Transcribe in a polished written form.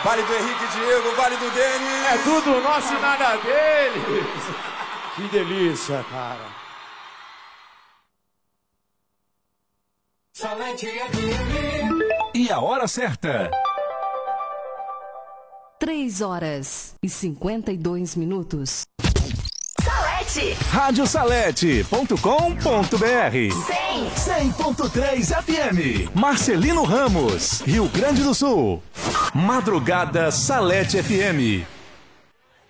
Vale do Henrique Diego, vale do Denis. É tudo nosso e nada deles. Que delícia, cara. Salete FM. E a hora certa. 3h52. Salete. Radiosalete.com.br 100.3 FM. Marcelino Ramos, Rio Grande do Sul. Madrugada Salete FM.